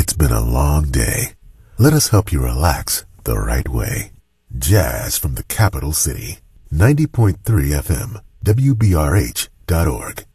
It's been a long day. Let us help you relax the right way. Jazz from the capital city. 90.3 FM, WBRH.org.